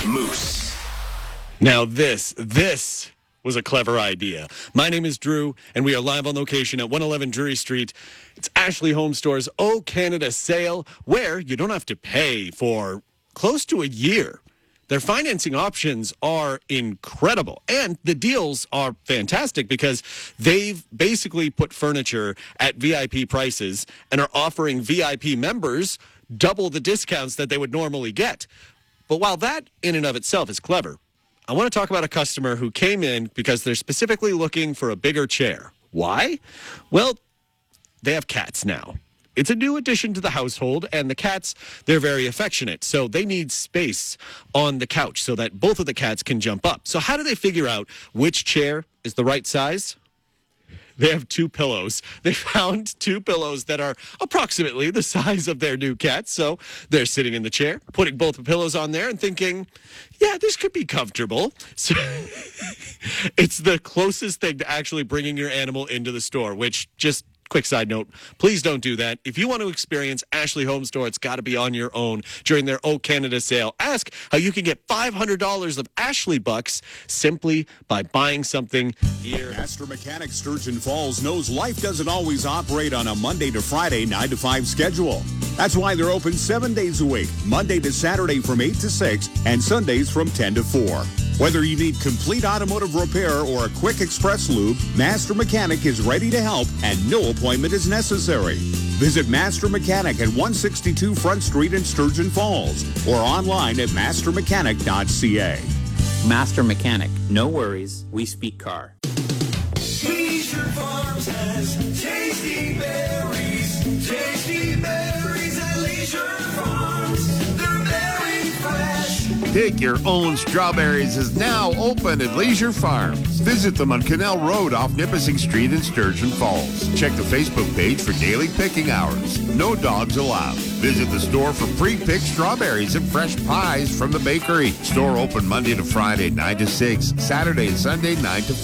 Moose. Now this was a clever idea. My name is Drew, and we are live on location at 111 Drury Street. It's Ashley Home Store's O Canada sale, where you don't have to pay for close to a year. Their financing options are incredible, and the deals are fantastic because they've basically put furniture at VIP prices and are offering VIP members double the discounts that they would normally get. But while that in and of itself is clever, I want to talk about a customer who came in because they're specifically looking for a bigger chair. Why? Well, they have cats now. It's a new addition to the household, and the cats, they're very affectionate. So they need space on the couch so that both of the cats can jump up. So how do they figure out which chair is the right size? They have two pillows. They found two pillows that are approximately the size of their new cat. So they're sitting in the chair, putting both the pillows on there and thinking, yeah, this could be comfortable. So it's the closest thing to actually bringing your animal into the store, which just quick side note, please don't do that. If you want to experience Ashley Home Store, it's got to be on your own during their O Canada sale. Ask how you can get $500 of Ashley bucks simply by buying something here. Master Mechanic Sturgeon Falls knows life doesn't always operate on a Monday to Friday 9 to 5 schedule. That's why they're open 7 days a week, Monday to Saturday from 8 to 6 and Sundays from 10 to 4. Whether you need complete automotive repair or a quick express lube, Master Mechanic is ready to help and no appointment is necessary. Visit Master Mechanic at 162 Front Street in Sturgeon Falls or online at mastermechanic.ca. Master Mechanic. No worries. We speak car. Leisure Farms has tasty berries. Tasty berries at Leisure Farms. They're very fresh. Pick Your Own Strawberries is now open at Leisure Farms. Visit them on Canal Road off Nipissing Street in Sturgeon Falls. Check the Facebook page for daily picking hours. No dogs allowed. Visit the store for pre-picked strawberries and fresh pies from the bakery. Store open Monday to Friday, 9 to 6. Saturday and Sunday, 9 to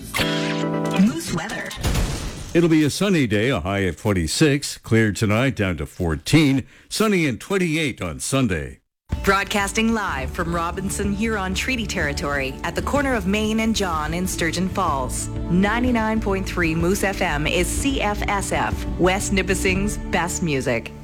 5. Moose weather. It'll be a sunny day, a high of 26. Clear tonight, down to 14. Sunny and 28 on Sunday. Broadcasting live from Robinson Huron Treaty Territory at the corner of Main and John in Sturgeon Falls. 99.3 Moose FM is CFSF, West Nipissing's best music.